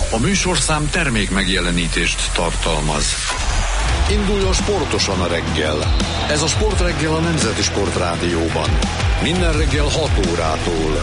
A műsorszám termék megjelenítést tartalmaz. Induljon sportosan a reggel. Ez a Sportreggel a Nemzeti Sportrádióban. Minden reggel 6 órától.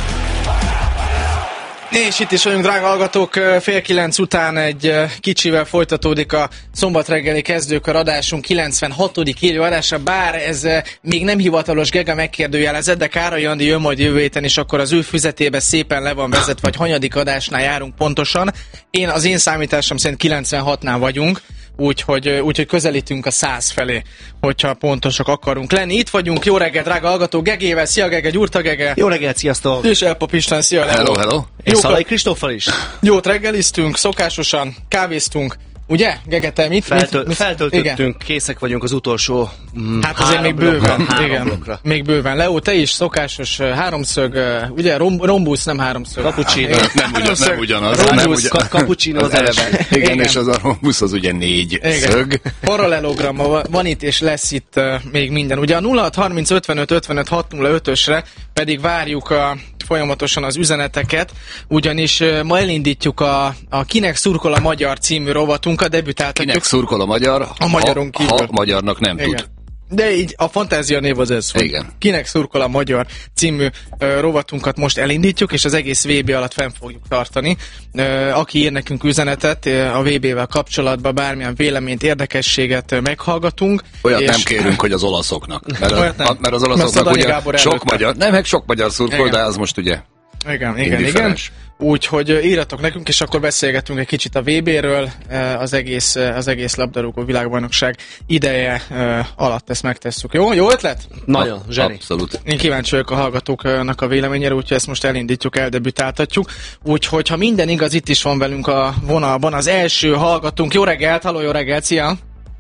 És itt is vagyunk, drága hallgatók, 8:30 után egy kicsivel folytatódik a szombat reggeli kezdőkör adásunk 96. élő adása, bár ez még nem hivatalos, Gega megkérdőjelezett, de Károly Andi jön majd jövő héten, és akkor az ő füzetébe szépen le van vezetve, vagy hanyadik adásnál járunk pontosan. Az én számításom szerint 96-nál vagyunk, úgyhogy közelítünk a 100 felé, hogyha pontosak akarunk lenni. Itt vagyunk, jó reggel, drága hallgató, Gegével, szia Gege, Gyurta Gege. Jó reggelt, sziasztok. És Elpap István, szia. Hello. És Szalai Kristóffal is. Jót reggeliztünk, szokásosan, kávéztunk, ugye? Gege, te mit? Feltöltöttünk, igen. Készek vagyunk az utolsó hát azért még bőven, igen. Még bőven. Leo, te is szokásos háromszög, ugye? Rombusz, nem háromszög. Cappuccino. Nem ugyanaz. Cappuccino az eleve. Igen, és az a rombusz az ugye 4 szög. Paralelogramma van itt, és lesz itt még minden. Ugye a 0630 55 55 605-ösre pedig várjuk folyamatosan az üzeneteket, ugyanis ma elindítjuk a Kinek szurkol a magyar című rovatunkat, debütáltatjuk. Kinek szurkol a magyar, a magyaron kívül. Ha magyarnak nem igen. tud. De így a fantázia név az ez, hogy igen. Kinek szurkol a magyar című rovatunkat most elindítjuk, és az egész VB alatt fenn fogjuk tartani. Aki ír nekünk üzenetet a VB-vel kapcsolatban, bármilyen véleményt, érdekességet meghallgatunk. Olyat nem kérünk, hogy az olaszoknak. Mert az olaszoknak ugye sok magyar szurkol, de az most ugye igen. Úgyhogy írjatok nekünk, és akkor beszélgetünk egy kicsit a VB-ről, az egész labdarúgó világbajnokság ideje alatt ezt megtesszük. Jó ötlet? Nagyon, zseni. Abszolút. Én kíváncsi vagyok a hallgatóknak a véleményére, úgyhogy ezt most elindítjuk, eldebütáltatjuk. Úgyhogy ha minden igaz, itt is van velünk a vonalban az első hallgatónk. Jó reggelt, halló, jó reggelt, szia!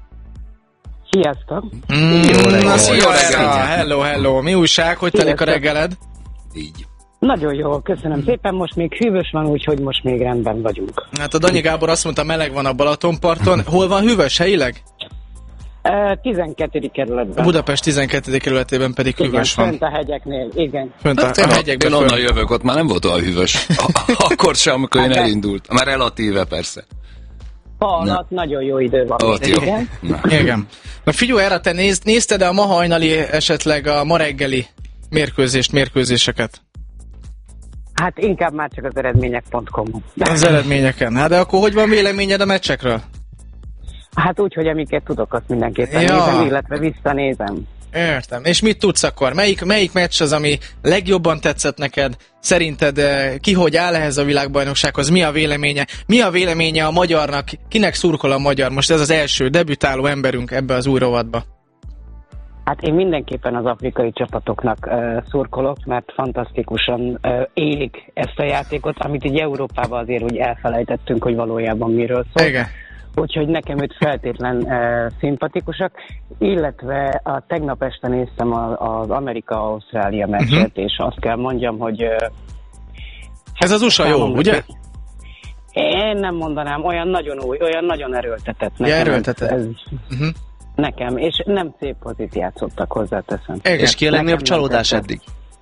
Sziasztok! Szia, hello! Mi újság? Hogy telik a reggeled? Így. Nagyon jó, köszönöm szépen. Most még hűvös van, úgyhogy most még rendben vagyunk. Hát a Danyi Gábor azt mondta, meleg van a Balatonparton. Hol van hűvös helyileg? 12. kerületben. Budapest 12. kerületében pedig hűvös van. Fönt a hegyeknél, igen. Fönt a hegyekben. Én onnan jövök, ott már nem volt olyan hűvös. Akkor sem, amikor én elindult. Már relatíve persze. Alatt nagyon jó idő van. Ott jó. Igen. Na figyelj erre, te nézted-e a ma hajnali, esetleg a ma reggeli mérkőzéseket? Hát inkább már csak az eredmények.com. Az eredményeken. Hát de akkor hogy van véleményed a meccsekről? Hát úgy, hogy amiket tudok, azt mindenképpen nézem, illetve visszanézem. Értem. És mit tudsz akkor? Melyik meccs az, ami legjobban tetszett neked? Szerinted ki hogy áll ehhez a világbajnoksághoz? Mi a véleménye? Mi a véleménye a magyarnak? Kinek szurkol a magyar? Most ez az első debütáló emberünk ebbe az új rovatba. Hát én mindenképpen az afrikai csapatoknak szurkolok, mert fantasztikusan élik ezt a játékot, amit így Európában azért úgy elfelejtettünk, hogy valójában miről szól. Igen. Úgyhogy nekem őt feltétlen szimpatikusak, illetve a tegnap este néztem az Amerika-Ausztrália meccset, és azt kell mondjam, hogy... ez az USA jó, ugye? Én nem mondanám, olyan nagyon új, olyan nagyon erőltetett nekem. Erőltetett. Nekem, és nem szép pozit játszottak, hozzáteszem. És ki a legnagyobb csalódás eddig?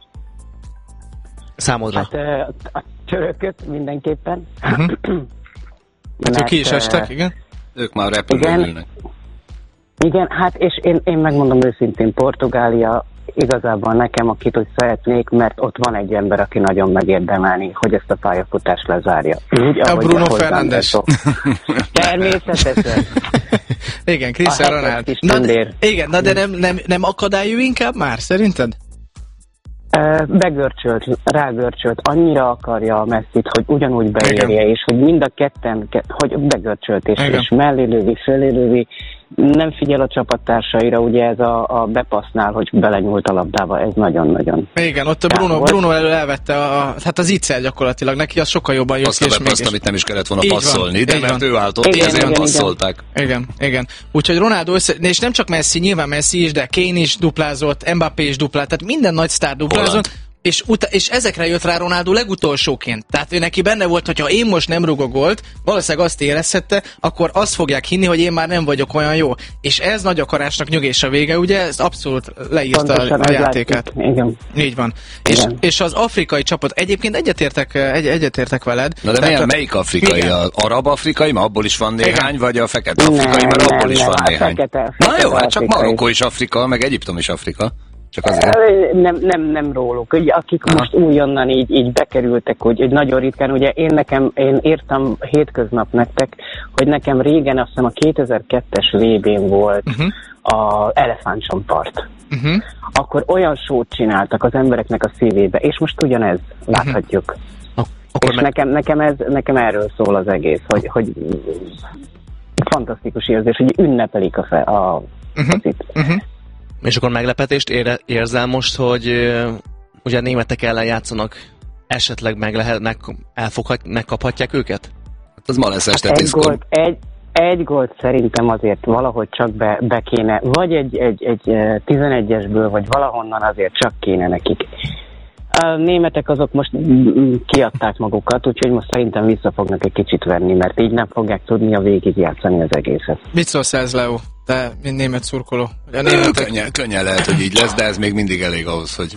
Számodra? Hát a törököt mindenképpen. Hát ők ki is estek, igen? Ők már repülőn ülnek. Igen, hát és én megmondom őszintén, Portugália igazából nekem, akit úgy szeretnék, mert ott van egy ember, aki nagyon megérdemelni, hogy ezt a pályafutást lezárja. Úgy, a Bruno Fernandes. Természetesen. Igen, Cristiano Ronaldo. Igen, de nem akadályú inkább már, szerinted? Rágörcsölt, annyira akarja a Messit, hogy ugyanúgy beérje, és hogy mind a ketten, hogy begörcsölt, és mellélővi, fölélővi, nem figyel a csapattársaira, ugye ez a bepasznál, hogy belenyúlt a labdába, ez nagyon-nagyon. Igen, ott a Bruno elől elvette hát az ítszel gyakorlatilag, neki az sokkal jobban jött ki, és azt, amit nem is kellett volna passzolni, de mert ő állt ott, ezért passzolták. Igen. Úgyhogy Ronaldo és nem csak Messi, nyilván Messi is, de Kane is duplázott, Mbappé is duplázott, tehát minden nagy sztár duplázott. És ezekre jött rá Ronaldo legutolsóként. Tehát ő neki benne volt, hogyha én most nem rúgok gólt, valószínűleg azt érezhette, akkor azt fogják hinni, hogy én már nem vagyok olyan jó. És ez nagy akarásnak nyögés a vége, ugye? Ez abszolút leírta a játékát. Igen. Így van. És az afrikai csapat, egyébként egyetértek veled. Na de melyik afrikai? Igen. Az arab-afrikai, mert abból is van néhány, vagy a fekete-afrikai, mert abból is van néhány. Na jó, hát csak Marokkó is Afrika, meg Egyiptom is Afrika. Csak azért. Nem róluk. Ugye, akik most újonnan így bekerültek, hogy nagyon ritkán, ugye én írtam hétköznap nektek, hogy nekem régen azt hiszem a 2002-es VB-n volt az elefántcsontpart. Akkor olyan sót csináltak az embereknek a szívébe, és most ugyanez láthatjuk. És nekem erről szól az egész, hogy fantasztikus érzés, hogy ünnepelik a focit. És akkor meglepetést érzel most, hogy ugye a németek ellen játszanak, esetleg megkaphatják őket? Hát az ma lesz este 10-kor. Egy gólt szerintem azért valahogy csak be kéne, vagy egy 11-esből, vagy valahonnan azért csak kéne nekik. A németek azok most kiadták magukat, úgyhogy most szerintem vissza fognak egy kicsit venni, mert így nem fogják tudni a végig játszani az egészet. Mit szólsz ez, Leo? Te, mint német szurkoló. Könnyen lehet, hogy így lesz, de ez még mindig elég ahhoz, hogy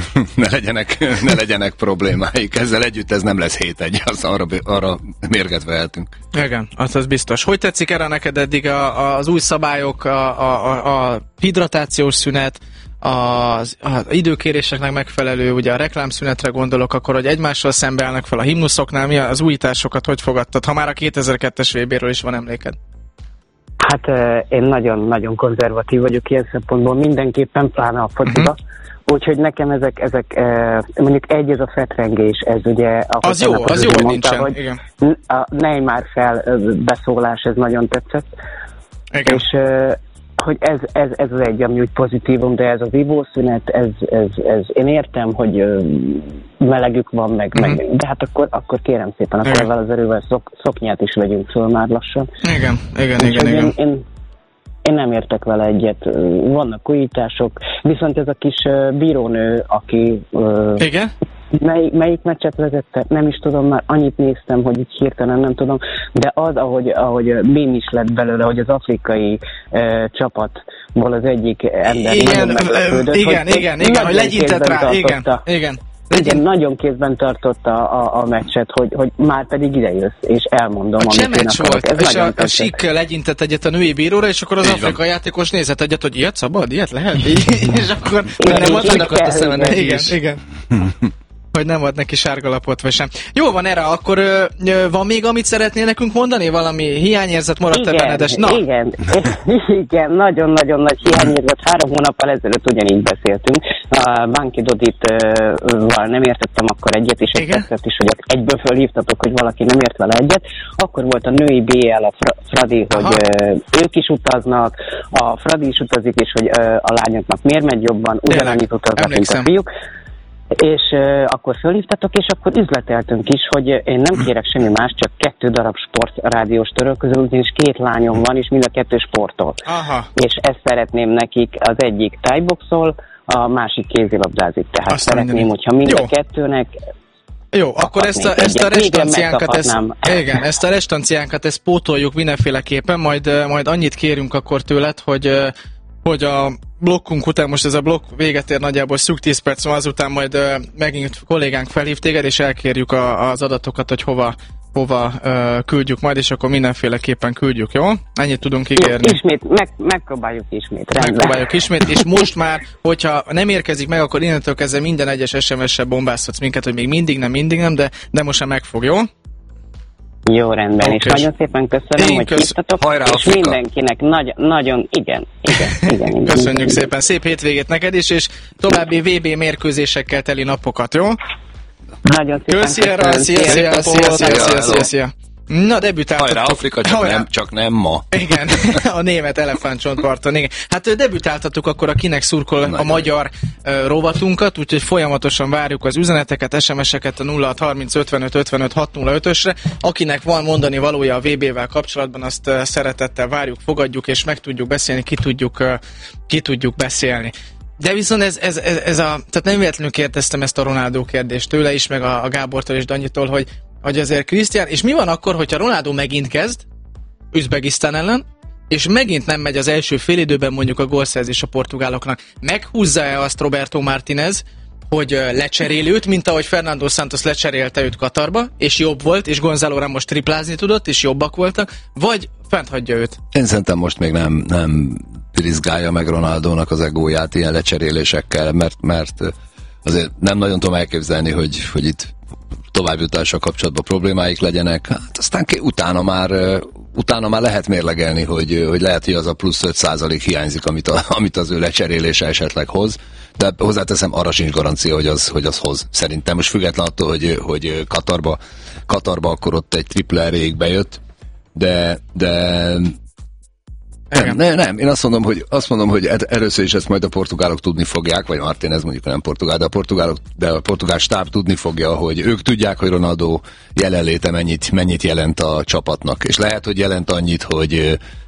ne legyenek problémáik. Ezzel együtt ez nem lesz 7-1, az arra mérget vehetünk. Igen, az biztos. Hogy tetszik erre neked eddig az új szabályok, a hidratációs szünet, az időkéréseknek megfelelő, ugye a reklámszünetre gondolok, akkor, hogy egymással szembeállnak fel a himnuszoknál, mi az újításokat hogy fogadtad, ha már a 2002-es VB-ről is van emléked? Hát én nagyon-nagyon konzervatív vagyok ilyen szempontból, mindenképpen pláne a fociba. Úgyhogy nekem ezek mondjuk ez a fetrengés, ez ugye... Az jó, hogy nincsen, hogy igen. A Neymar beszólás, ez nagyon tetszett. Igen. És hogy ez az egy, ami úgy pozitívum, de ez a vívószünet, ez én értem, hogy melegük van, meg, de hát akkor kérem szépen, akkor ezzel az erővel szoknyát is vegyünk föl már lassan. Igen. Én nem értek vele egyet. Vannak újítások, viszont ez a kis bírónő, aki... Igen? Melyik meccset vezette? Nem is tudom, már annyit néztem, hogy így hirtelen nem tudom, de az, ahogy mém is lett belőle, hogy az afrikai csapatból az egyik ember nagyon meglepődött. Igen, hogy legyintett rá, igen. Igen, nagyon kézben tartotta a meccset, hogy már pedig ide jössz, és elmondom, amit én akarok. Ez és a Sik legyintett egyet a női bíróra, és akkor az afrikai játékos nézett egyet, hogy ilyet szabad, ilyet lehet? És akkor nem adnak azt a szemben. Igen. Hogy nem ad neki sárgalapot, vagy sem. Jó van erre, akkor van még, amit szeretnél nekünk mondani? Valami hiányérzet maradt-e benned? Na. Igen, nagyon-nagyon nagy hiányérzet. 3 hónappal ezelőtt ugyanígy beszéltünk. A Banki Dodit-val nem értettem akkor egyet, és egy tetszett is, hogy egyből fölhívtatok, hogy valaki nem ért vele egyet. Akkor volt a női BL, a Fradi, hogy ők is utaznak, a Fradi is utazik, és hogy a lányoknak miért megy jobban, ugyanannyit utaznak, mint a fiúk. És akkor fölhívtatok, és akkor üzleteltünk is, hogy én nem kérek semmi más, csak 2 darab sportrádiós törölköző, ugyanis 2 lányom van, és mind a 2 sportol. Aha. És ezt szeretném nekik, az egyik tájboxol, a másik kézilabdázik. Tehát azt szeretném, hogyha mind a 2-nek... Jó, akkor ezt a restanciánkat, ezt pótoljuk mindenféleképpen, majd annyit kérünk akkor tőled, hogy a blokkunk után, most ez a blokk véget ér nagyjából szűk 10 perc, azután majd megint kollégánk felhív téged, és elkérjük az adatokat, hogy hova küldjük majd, és akkor mindenféleképpen küldjük, jó? Ennyit tudunk ígérni. Ismét, megpróbáljuk ismét. Megpróbáljuk ismét, és most már, hogyha nem érkezik meg, akkor innentől kezdve minden egyes SMS-sel bombáztatsz minket, hogy még mindig nem, de most már megfog, jó? Jó, rendben, és nagyon szépen köszönöm, hogy hívtatok, Hajrá, és Afrika. Mindenkinek nagyon, igen. Köszönjük szépen, szép hétvégét neked is, és további VB mérkőzésekkel teli napokat, jó? Nagyon szépen köszönöm. Szia. Na, debütáltatok. Hajrá, Afrika, csak nem ma. Igen, a német elefántcsontparton, igen. Hát debütáltatok akkor, akinek szurkol a magyar rovatunkat, úgyhogy folyamatosan várjuk az üzeneteket, SMS-eket a 0630 55 55 605-ösre. Akinek van mondani valója a VB-vel kapcsolatban, azt szeretettel várjuk, fogadjuk, és meg tudjuk beszélni, ki tudjuk beszélni. De viszont tehát nem véletlenül kérdeztem ezt a Ronaldo kérdést tőle is, meg a Gábortól és Danyitól, hogy azért Krisztián, és mi van akkor, hogyha Ronaldo megint kezd, Üzbegisztán ellen, és megint nem megy az első félidőben mondjuk a gólszerzés a portugáloknak. Meghúzza-e azt Roberto Martínez, hogy lecserél őt, mint ahogy Fernando Santos lecserélte őt Katarba, és jobb volt, és Gonzalo Ramos triplázni tudott, és jobbak voltak, vagy fent hagyja őt? Én szerintem most még nem rizgálja meg Ronaldónak az egóját ilyen lecserélésekkel, mert azért nem nagyon tudom elképzelni, hogy itt továbbjutással kapcsolatban problémáik legyenek. Hát aztán utána már lehet mérlegelni, hogy lehet, hogy az a plusz 5% hiányzik, amit az ő lecserélése esetleg hoz, de hozzáteszem, arra sincs garancia, hogy az hoz. Szerintem most független attól, hogy Katarba akkor ott egy triple erejéig bejött, de nem, én azt mondom, hogy először is ezt majd a portugálok tudni fogják, vagy Martínez mondjuk nem portugál, de a portugál stáb tudni fogja, hogy ők tudják, hogy Ronaldo jelenléte mennyit jelent a csapatnak. És lehet, hogy jelent annyit, hogy